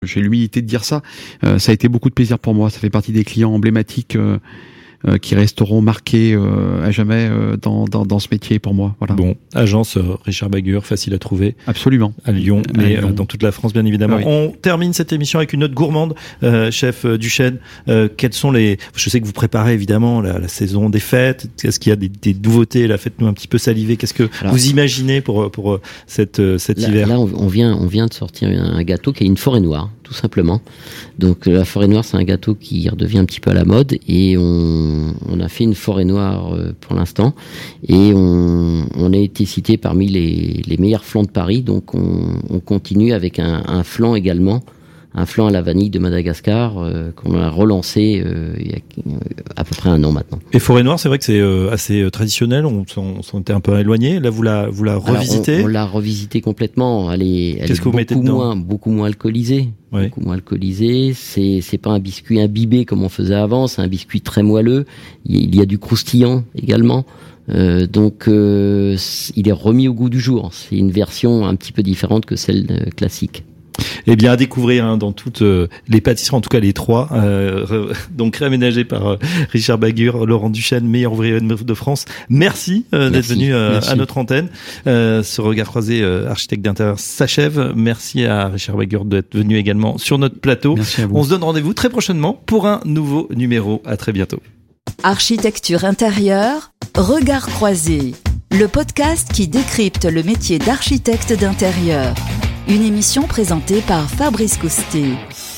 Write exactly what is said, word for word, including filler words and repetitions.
J'ai l'humilité de dire ça. Euh, ça a été beaucoup de plaisir pour moi. Ça fait partie des clients emblématiques euh, euh, qui resteront marqués euh, à jamais euh, dans, dans, dans ce métier pour moi. Voilà. Bon, agence euh, Richard Bagur, facile à trouver. Absolument. À Lyon, à mais Lyon. Euh, dans toute la France, bien évidemment. Oui. On termine cette émission avec une note gourmande, euh, chef euh, Duchesne. Euh, quelles sont les... Je sais que vous préparez évidemment la, la saison des fêtes. Est-ce qu'il y a des, des nouveautés là? Faites-nous un petit peu saliver. Qu'est-ce que Alors, vous imaginez pour pour cette cet là, hiver? Là, on, on vient on vient de sortir un gâteau qui est une forêt noire, tout simplement. Donc la forêt noire, c'est un gâteau qui redevient un petit peu à la mode, et on, on a fait une forêt noire euh, pour l'instant, et on, on a été cité parmi les, les meilleurs flancs de Paris. Donc on, on continue avec un, un flan également, un flan à la vanille de Madagascar euh, qu'on a relancé euh, il y a euh, à peu près un an maintenant. Et forêt noire, c'est vrai que c'est euh, assez euh, traditionnel. On s'en, on s'en était un peu éloigné. Là, vous la vous la revisitez. Alors, on, on l'a revisité complètement. Elle est, elle Qu'est-ce est que vous beaucoup mettez dedans? moins, beaucoup moins alcoolisée. Oui. Beaucoup moins alcoolisé. C'est, c'est pas un biscuit imbibé comme on faisait avant. C'est un biscuit très moelleux. Il y a du croustillant également. Euh, donc, euh, il est remis au goût du jour. C'est une version un petit peu différente que celle euh, classique. Eh bien, à découvrir hein, dans toutes euh, les pâtisseries, en tout cas les trois, euh, re, donc réaménagés par euh, Richard Bagur, Laurent Duchesne, meilleur ouvrier de France. Merci, euh, Merci. d'être venu euh, Merci. à notre antenne. Euh, ce regard croisé euh, architecte d'intérieur s'achève. Merci à Richard Bagur d'être venu également sur notre plateau. Merci à vous. On se donne rendez-vous très prochainement pour un nouveau numéro. À très bientôt. Architecture intérieure, regard croisé, le podcast qui décrypte le métier d'architecte d'intérieur. Une émission présentée par Fabrice Coustet.